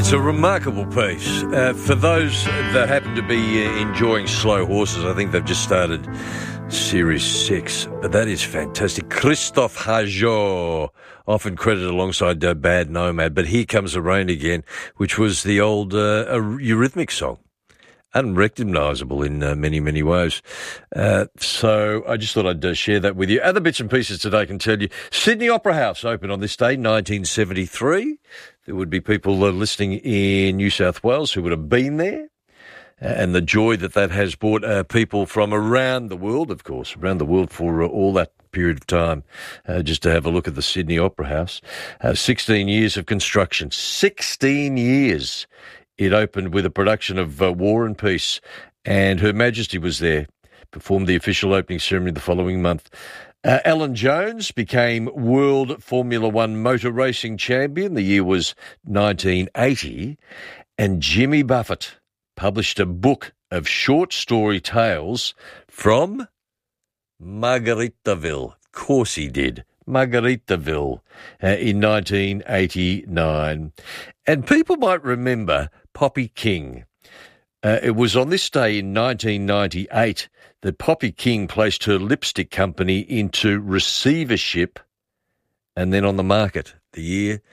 It's a remarkable piece. For those that happen to be enjoying slow horses, I think they've just started Series 6, but that is fantastic. Christophe Hajot, often credited alongside Bad Nomad, but Here Comes the Rain Again, which was the old Eurythmics song. Unrecognisable in many, many ways. So I just thought I'd share that with you. Other bits and pieces today I can tell you. Sydney Opera House opened on this day, 1973. There would be people listening in New South Wales who would have been there. And the joy that has brought people from around the world, of course, around the world for all that period of time, just to have a look at the Sydney Opera House. 16 years of construction. 16 years. It opened with a production of War and Peace, and Her Majesty was there, performed the official opening ceremony the following month. Alan Jones became World Formula One motor racing champion. The year was 1980, and Jimmy Buffett published a book of short story tales from Margaritaville. Of course he did. Margaritaville in 1989. And people might remember Poppy King. It was on this day in 1998 that Poppy King placed her lipstick company into receivership and then on the market, the year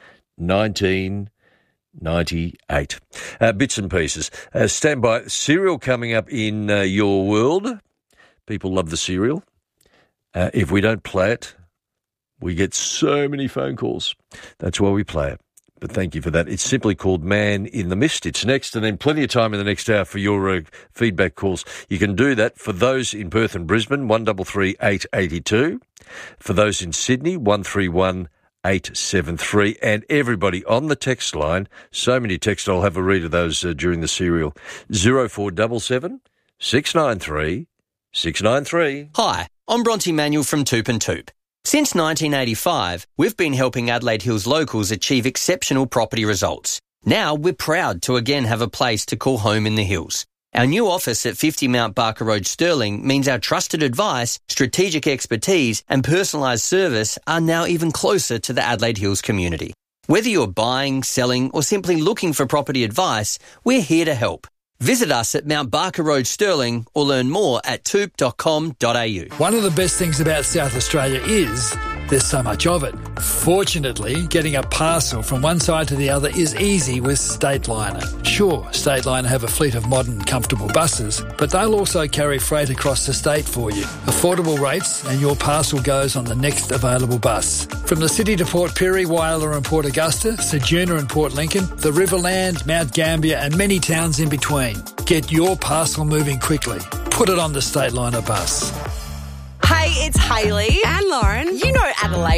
1998. Bits and pieces. Stand by. Cereal coming up in your world. People love the cereal. If we don't play it, we get so many phone calls. That's why we play it. But thank you for that. It's simply called Man in the Mist. It's next, and then plenty of time in the next hour for your feedback calls. You can do that for those in Perth and Brisbane, 133 882. For those in Sydney, 131 873. And everybody on the text line, so many texts, I'll have a read of those during the serial, 0477 693 693. Hi, I'm Bronte Manuel from Toop and Toop. Since 1985, we've been helping Adelaide Hills locals achieve exceptional property results. Now we're proud to again have a place to call home in the hills. Our new office at 50 Mount Barker Road, Stirling, means our trusted advice, strategic expertise and personalised service are now even closer to the Adelaide Hills community. Whether you're buying, selling or simply looking for property advice, we're here to help. Visit us at Mount Barker Road, Stirling, or learn more at toop.com.au. One of the best things about South Australia is there's so much of it. Fortunately, getting a parcel from one side to the other is easy with Stateliner. Sure, Stateliner have a fleet of modern, comfortable buses, but they'll also carry freight across the state for you. Affordable rates and your parcel goes on the next available bus. From the city to Port Pirie, Whyalla and Port Augusta, Ceduna and Port Lincoln, the Riverland, Mount Gambier and many towns in between. Get your parcel moving quickly. Put it on the Stateliner bus. Hey, it's Hayley and Lauren. You know Adelaide